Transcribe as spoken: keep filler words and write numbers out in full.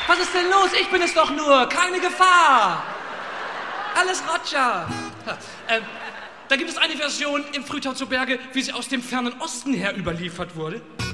Was ist denn los? Ich bin es doch nur. Keine Gefahr. Alles Roger. Äh, da gibt es eine Version im Frühtau zu Berge, wie sie aus dem fernen Osten her überliefert wurde.